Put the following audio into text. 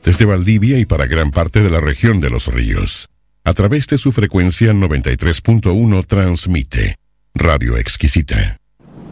desde Valdivia y para gran parte de la región de Los Ríos. A través de su frecuencia 93.1 transmite Radio Exquisita.